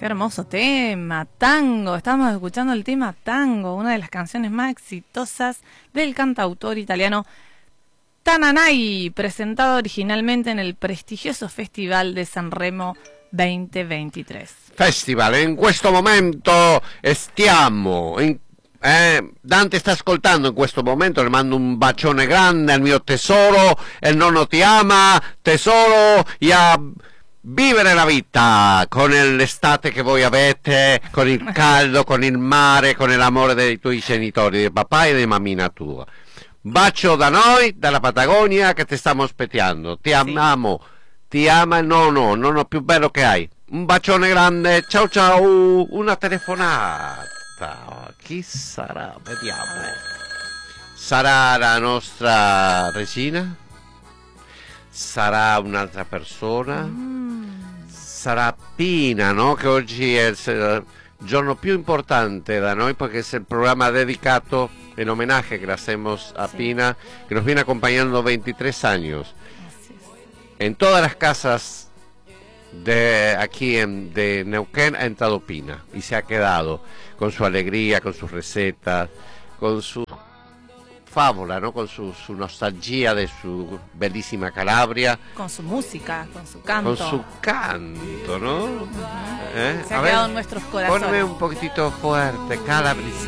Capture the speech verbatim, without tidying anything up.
Qué hermoso tema, Tango. Estamos escuchando el tema Tango, una de las canciones más exitosas del cantautor italiano Tananai, presentado originalmente en el prestigioso Festival de Sanremo veinte ventitré. Festival, in questo momento stiamo in Eh, Dante sta ascoltando in questo momento, le mando un bacione grande al mio tesoro, il nonno ti ama, tesoro, e a vivere la vita con l'estate che voi avete, con il caldo, con il mare, con l'amore dei tuoi genitori, di papà e di mammina tua. Bacio da noi, dalla Patagonia, che ti stiamo aspettando, ti amiamo, ti ama il nonno, il nonno più bello che hai. Un bacione grande, ciao ciao, una telefonata. Chi sarà? Vediamo. Sarà la nostra regina? Sarà un'altra persona? Mm. Sarà Pina, no? Che oggi è il giorno più importante da noi perché è il programma dedicato en homenaje que le hacemos a sí. Pina, que nos viene acompañando veintitrés años. En todas las casas de aquí en, de Neuquén ha entrado Pina y se ha quedado con su alegría, con sus recetas, con su fábula, ¿no? Con su, su nostalgia de su bellísima Calabria. Con su música, con su canto. Con su canto, ¿no? Uh-huh. ¿Eh? Se ha a quedado ver, en nuestros corazones. Ponme un poquitito fuerte, Calabria.